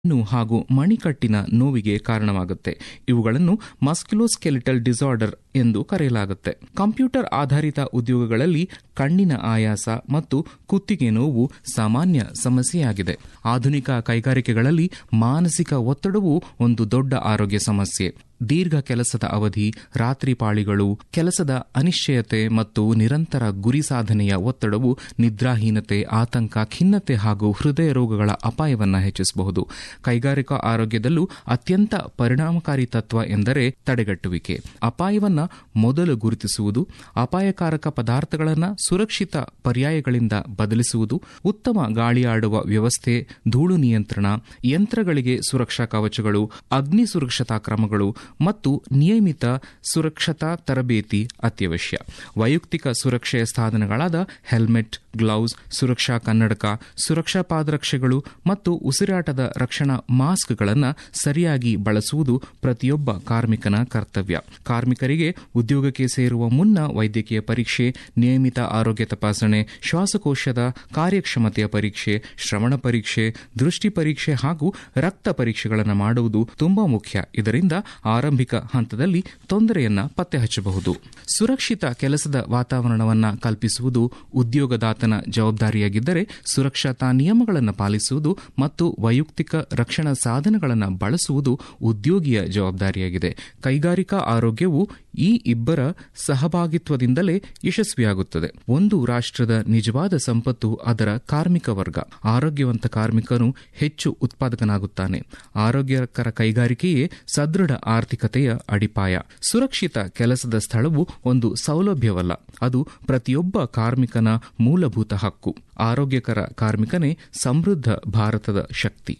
ಹಾಗೂ ಮಣಿಕಟ್ಟಿನ ನೋವಿಗೆ ಕಾರಣವಾಗುತ್ತೆ. ಇವುಗಳನ್ನು ಮಸ್ಕ್ಯುಲೋಸ್ಕೆಲಿಟಲ್ ಡಿಸಾರ್ಡರ್ ಎಂದು ಕರೆಯಲಾಗುತ್ತೆ. ಕಂಪ್ಯೂಟರ್ ಆಧಾರಿತ ಉದ್ಯೋಗಗಳಲ್ಲಿ ಕಣ್ಣಿನ ಆಯಾಸ ಮತ್ತು ಕುತ್ತಿಗೆ ನೋವು ಸಾಮಾನ್ಯ ಸಮಸ್ಯೆಯಾಗಿದೆ. ಆಧುನಿಕ ಕೈಗಾರಿಕೆಗಳಲ್ಲಿ ಮಾನಸಿಕ ಒತ್ತಡವು ಒಂದು ದೊಡ್ಡ ಆರೋಗ್ಯ ಸಮಸ್ಯೆ. ದೀರ್ಘ ಕೆಲಸದ ಅವಧಿ, ರಾತ್ರಿ ಪಾಳಿಗಳು, ಕೆಲಸದ ಅನಿಶ್ಚಯತೆ ಮತ್ತು ನಿರಂತರ ಗುರಿ ಸಾಧನೆಯ ಒತ್ತಡವು ನಿದ್ರಾಹೀನತೆ, ಆತಂಕ, ಖಿನ್ನತೆ ಹಾಗೂ ಹೃದಯ ರೋಗಗಳ ಅಪಾಯವನ್ನು ಹೆಚ್ಚಿಸಬಹುದು. ಕೈಗಾರಿಕಾ ಆರೋಗ್ಯದಲ್ಲೂ ಅತ್ಯಂತ ಪರಿಣಾಮಕಾರಿ ತತ್ವ ಎಂದರೆ ತಡೆಗಟ್ಟುವಿಕೆ. ಅಪಾಯವನ್ನು ಮೊದಲು ಗುರುತಿಸುವುದು, ಅಪಾಯಕಾರಕ ಪದಾರ್ಥಗಳನ್ನು ಸುರಕ್ಷಿತ ಪರ್ಯಾಯಗಳಿಂದ ಬದಲಿಸುವುದು, ಉತ್ತಮ ಗಾಳಿಯಾಡುವ ವ್ಯವಸ್ಥೆ, ಧೂಳು ನಿಯಂತ್ರಣ, ಯಂತ್ರಗಳಿಗೆ ಸುರಕ್ಷಾ ಕವಚಗಳು, ಅಗ್ನಿ ಸುರಕ್ಷತಾ ಕ್ರಮಗಳು ಮತ್ತು ನಿಯಮಿತ ಸುರಕ್ಷತಾ ತರಬೇತಿ ಅತ್ಯವಶ್ಯ. ವೈಯಕ್ತಿಕ ಸುರಕ್ಷೆಯ ಸಾಧನಗಳಾದ ಹೆಲ್ಮೆಟ್, ಗ್ಲೌಸ್, ಸುರಕ್ಷಾ ಕನ್ನಡಕ, ಸುರಕ್ಷಾ ಪಾದರಕ್ಷೆಗಳು ಮತ್ತು ಉಸಿರಾಟದ ರಕ್ಷಣಾ ಮಾಸ್ಕ್ಗಳನ್ನು ಸರಿಯಾಗಿ ಬಳಸುವುದು ಪ್ರತಿಯೊಬ್ಬ ಕಾರ್ಮಿಕನ ಕರ್ತವ್ಯ. ಕಾರ್ಮಿಕರಿಗೆ ಉದ್ಯೋಗಕ್ಕೆ ಸೇರುವ ಮುನ್ನ ವೈದ್ಯಕೀಯ ಪರೀಕ್ಷೆ, ನಿಯಮಿತ ಆರೋಗ್ಯ ತಪಾಸಣೆ, ಶ್ವಾಸಕೋಶದ ಕಾರ್ಯಕ್ಷಮತೆಯ ಪರೀಕ್ಷೆ, ಶ್ರವಣ ಪರೀಕ್ಷೆ, ದೃಷ್ಟಿ ಪರೀಕ್ಷೆ ಹಾಗೂ ರಕ್ತ ಪರೀಕ್ಷೆಗಳನ್ನು ಮಾಡುವುದು ತುಂಬಾ ಮುಖ್ಯ. ಇದರಿಂದ ಆರಂಭಿಕ ಹಂತದಲ್ಲಿ ತೊಂದರೆಯನ್ನು ಪತ್ತೆ ಹಚ್ಚಬಹುದು. ಸುರಕ್ಷಿತ ಕೆಲಸದ ವಾತಾವರಣವನ್ನು ಕಲ್ಪಿಸುವುದು ಉದ್ಯೋಗದಾತನ ಜವಾಬ್ದಾರಿಯಾಗಿದ್ದರೆ, ಸುರಕ್ಷತಾ ನಿಯಮಗಳನ್ನು ಪಾಲಿಸುವುದು ಮತ್ತು ವೈಯಕ್ತಿಕ ರಕ್ಷಣಾ ಸಾಧನಗಳನ್ನು ಬಳಸುವುದು ಉದ್ಯೋಗಿಯ ಜವಾಬ್ದಾರಿಯಾಗಿದೆ. ಕೈಗಾರಿಕಾ ಆರೋಗ್ಯವು ಈ ಇಬ್ಬರ ಸಹಭಾಗಿತ್ವದಿಂದಲೇ ಯಶಸ್ವಿಯಾಗುತ್ತದೆ. ಒಂದು ರಾಷ್ಟ್ರದ ನಿಜವಾದ ಸಂಪತ್ತು ಅದರ ಕಾರ್ಮಿಕ ವರ್ಗ. ಆರೋಗ್ಯವಂತ ಕಾರ್ಮಿಕನು ಹೆಚ್ಚು ಉತ್ಪಾದಕನಾಗುತ್ತಾನೆ. ಆರೋಗ್ಯಕರ ಕೈಗಾರಿಕೆಯೇ ಸದೃಢ ಆರ್ಥಿಕತೆಯ ಅಡಿಪಾಯ. ಸುರಕ್ಷಿತ ಕೆಲಸದ ಸ್ಥಳವು ಒಂದು ಸೌಲಭ್ಯವಲ್ಲ, ಅದು ಪ್ರತಿಯೊಬ್ಬ ಕಾರ್ಮಿಕನ ಮೂಲಭೂತ ಹಕ್ಕು. ಆರೋಗ್ಯಕರ ಕಾರ್ಮಿಕನೇ ಸಮೃದ್ಧ ಭಾರತದ ಶಕ್ತಿ.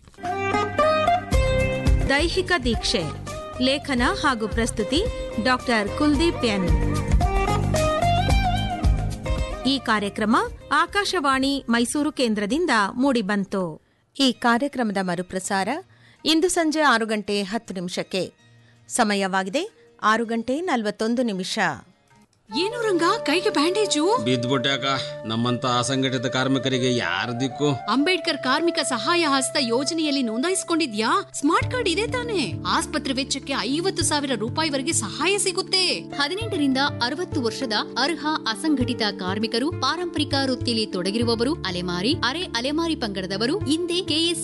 ದೈಹಿಕ ದೀಕ್ಷೆ, ಲೇಖನ ಹಾಗೂ ಪ್ರಸ್ತುತಿ ಡಾಕ್ಟರ್ ಕುಲ್ದೀಪ್ ಎನ್. ಈ ಕಾರ್ಯಕ್ರಮ ಆಕಾಶವಾಣಿ ಮೈಸೂರು ಕೇಂದ್ರದಿಂದ ಮೂಡಿಬಂತು. ಈ ಕಾರ್ಯಕ್ರಮದ ಮರುಪ್ರಸಾರ ಇಂದು ಸಂಜೆ 6:10 ಸಮಯವಾಗಿದೆ. 6:41. ಏನು ರಂಗ, ಕೈಗೆ ಬ್ಯಾಂಡೇಜು? ಬಿದ್ದ್ಬಿಟ್ಟಾಕ. ನಮ್ಮಂತ ಅಸಂಘಟಿತ ಕಾರ್ಮಿಕರಿಗೆ ಯಾರ ದಿಕ್ಕು? ಅಂಬೇಡ್ಕರ್ ಕಾರ್ಮಿಕ ಸಹಾಯ ಹಸ್ತ ಯೋಜನೆಯಲ್ಲಿ ನೋಂದಾಯಿಸಿಕೊಂಡಿದ್ಯಾ? ಸ್ಮಾರ್ಟ್ ಕಾರ್ಡ್ ಇದೆ ತಾನೆ? ಆಸ್ಪತ್ರೆ ವೆಚ್ಚಕ್ಕೆ 50,000 ರೂಪಾಯಿವರೆಗೆ ಸಹಾಯ ಸಿಗುತ್ತೆ. 18ರಿಂದ 60 ವರ್ಷದ ಅರ್ಹ ಅಸಂಘಟಿತ ಕಾರ್ಮಿಕರು, ಪಾರಂಪರಿಕ ವೃತ್ತಿಯಲ್ಲಿ ತೊಡಗಿರುವವರು, ಅಲೆಮಾರಿ, ಅರೆ ಅಲೆಮಾರಿ ಪಂಗಡದವರು ಹಿಂದೆ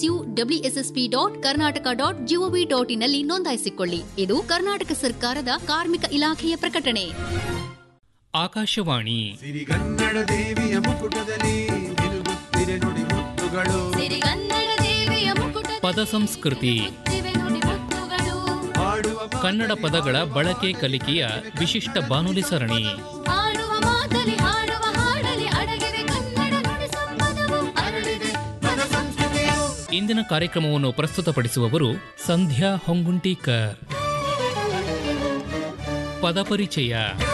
KSUWSSP.Karnataka.gov.in ನಲ್ಲಿ ನೋಂದಾಯಿಸಿಕೊಳ್ಳಿ. ಇದು ಕರ್ನಾಟಕ ಸರ್ಕಾರದ ಕಾರ್ಮಿಕ ಇಲಾಖೆಯ ಪ್ರಕಟಣೆ. ಆಕಾಶವಾಣಿ. ಸಿರಿಗನ್ನಡ ದೇವಿಯ ಮುಕುಟದಲ್ಲಿ ನಿಲುಗುತ್ತಿರೆ ನುಡಿ ಮುತ್ತುಗಳು. ಸಿರಿಗನ್ನಡ ದೇವಿಯ ಮುಕುಟ ಪದ ಸಂಸ್ಕೃತಿ. ಕನ್ನಡ ಪದಗಳ ಬಳಕೆ ಕಲಿಕೆಯ ವಿಶಿಷ್ಟ ಬಾನುಲಿ ಸರಣಿ. ಹಾಡುವ ಮಾತಲಿ ಹಾಡುವ ಹಾಡಲಿ ಅಡಗಿವೆ ಕನ್ನಡ ನುಡಿ ಸಂಪದವು ಅರಳಿದೆ ಪದ ಸಂಸ್ಕೃತಿಯು. ಇಂದಿನ ಕಾರ್ಯಕ್ರಮವನ್ನು ಪ್ರಸ್ತುತಪಡಿಸುವವರು ಸಂಧ್ಯಾ ಹೊಂಗುಂಟೀಕರ್. ಪದಪರಿಚಯ.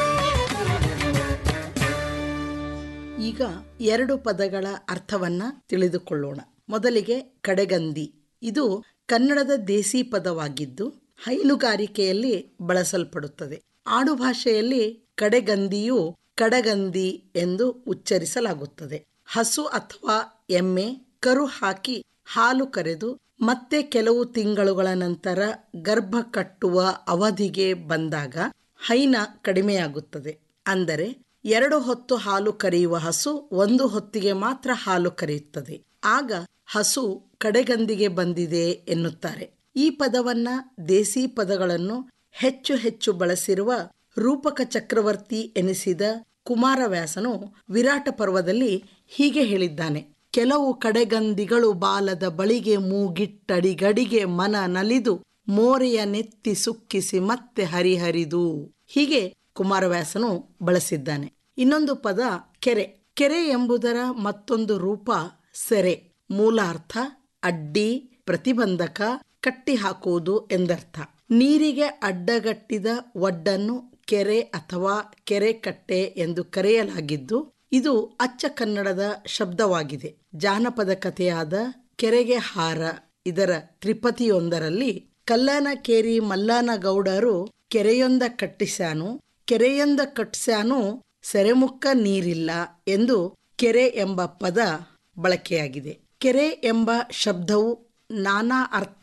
ಈಗ 2 ಪದಗಳ ಅರ್ಥವನ್ನ ತಿಳಿದುಕೊಳ್ಳೋಣ. ಮೊದಲಿಗೆ ಕಡೆಗಂದಿ. ಇದು ಕನ್ನಡದ ದೇಸಿ ಪದವಾಗಿದ್ದು ಹೈನುಗಾರಿಕೆಯಲ್ಲಿ ಬಳಸಲ್ಪಡುತ್ತದೆ. ಆಡುಭಾಷೆಯಲ್ಲಿ ಕಡೆಗಂದಿಯು ಕಡಗಂದಿ ಎಂದು ಉಚ್ಚರಿಸಲಾಗುತ್ತದೆ. ಹಸು ಅಥವಾ ಎಮ್ಮೆ ಕರು ಹಾಕಿ ಹಾಲು ಕರೆದು ಮತ್ತೆ ಕೆಲವು ತಿಂಗಳುಗಳ ನಂತರ ಗರ್ಭ ಕಟ್ಟುವ ಅವಧಿಗೆ ಬಂದಾಗ ಹೈನ ಕಡಿಮೆಯಾಗುತ್ತದೆ. ಅಂದರೆ 2 ಹೊತ್ತು ಹಾಲು ಕರೆಯುವ ಹಸು 1 ಹೊತ್ತಿಗೆ ಮಾತ್ರ ಹಾಲು ಕರೆಯುತ್ತದೆ. ಆಗ ಹಸು ಕಡೆಗಂದಿಗೆ ಬಂದಿದೆ ಎನ್ನುತ್ತಾರೆ. ಈ ಪದವನ್ನ ದೇಸಿ ಪದಗಳನ್ನು ಹೆಚ್ಚು ಹೆಚ್ಚು ಬಳಸಿರುವ ರೂಪಕ ಚಕ್ರವರ್ತಿ ಎನಿಸಿದ ಕುಮಾರವ್ಯಾಸನು ವಿರಾಟ ಪರ್ವದಲ್ಲಿ ಹೀಗೆ ಹೇಳಿದ್ದಾನೆ: ಕೆಲವು ಕಡೆಗಂದಿಗಳು ಬಾಲದ ಬಳಿಗೆ ಮೂಗಿಟ್ಟಡಿಗಡಿಗೆ ಮನ ನಲಿದು ಮೋರೆಯ ನೆತ್ತಿ ಸುಕ್ಕಿಸಿ ಮತ್ತೆ ಹರಿಹರಿದು. ಹೀಗೆ ಕುಮಾರವ್ಯಾಸನು ಬಳಸಿದ್ದಾನೆ. ಇನ್ನೊಂದು ಪದ ಕೆರೆ. ಕೆರೆ ಎಂಬುದರ ಮತ್ತೊಂದು ರೂಪ ಸೆರೆ. ಮೂಲ ಅರ್ಥ ಅಡ್ಡಿ, ಪ್ರತಿಬಂಧಕ, ಕಟ್ಟಿ ಹಾಕುವುದು ಎಂದರ್ಥ. ನೀರಿಗೆ ಅಡ್ಡಗಟ್ಟಿದ ಒಡ್ಡನ್ನು ಕೆರೆ ಅಥವಾ ಕೆರೆ ಕಟ್ಟೆ ಎಂದು ಕರೆಯಲಾಗಿದ್ದು ಇದು ಅಚ್ಚ ಕನ್ನಡದ ಶಬ್ದವಾಗಿದೆ. ಜಾನಪದ ಕಥೆಯಾದ ಕೆರೆಗೆ ಹಾರ ಇದರ ತ್ರಿಪದಿಯೊಂದರಲ್ಲಿ ಕಲ್ಲನ ಕೇರಿ ಮಲ್ಲನ ಗೌಡರು ಕೆರೆಯೊಂದ ಕಟ್ಟಿಸ್ಯಾನು, ಕೆರೆಯೊಂದ ಕಟ್ಟಿಸ್ಯಾನು, ಸೆರೆಮುಕ್ಕ ನೀರಿಲ್ಲ ಎಂದು ಕೆರೆ ಎಂಬ ಪದ ಬಳಕೆಯಾಗಿದೆ. ಕೆರೆ ಎಂಬ ಶಬ್ದವು ನಾನಾ ಅರ್ಥ